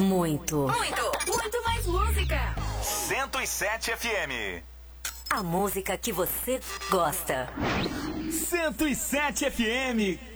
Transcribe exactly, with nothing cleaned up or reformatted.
Muito. Muito. Muito mais música. cento e sete F M. A música que você gosta. cento e sete F M.